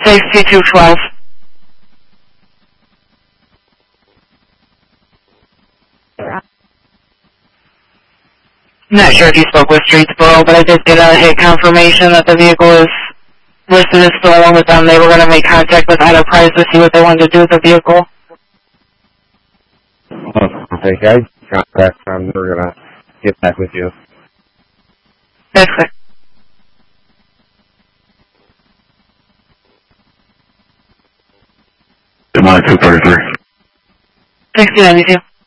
6212. Not sure if you spoke with Streetsboro, but I did get a hit confirmation that the vehicle is listed as stolen with them. They were going to make contact with Enterprise to see what they wanted to do with the vehicle. Okay, guys, contact them. We're going to get back with you. That's clear. Good morning, 233. 6092.